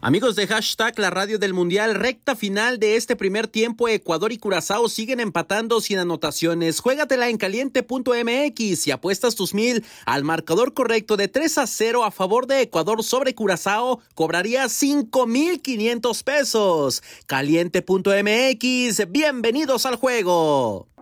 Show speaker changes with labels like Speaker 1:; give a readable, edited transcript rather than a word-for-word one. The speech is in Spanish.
Speaker 1: Amigos de Hashtag La Radio del Mundial, recta final de este primer tiempo, Ecuador y Curazao siguen empatando sin anotaciones. Juégatela en caliente.mx y apuestas tus 1,000 al marcador correcto de 3-0 a favor de Ecuador sobre Curazao, cobrarías 5,500 pesos. Caliente.mx, bienvenidos al juego.